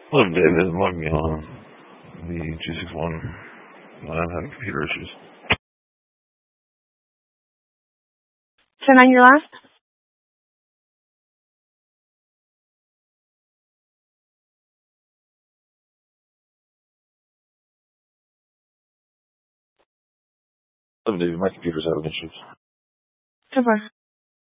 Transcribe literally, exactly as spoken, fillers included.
Hello, David. Log me on the two six one. I'm having computer issues. Turn on your last. Hello, David. My computer's having issues. Super.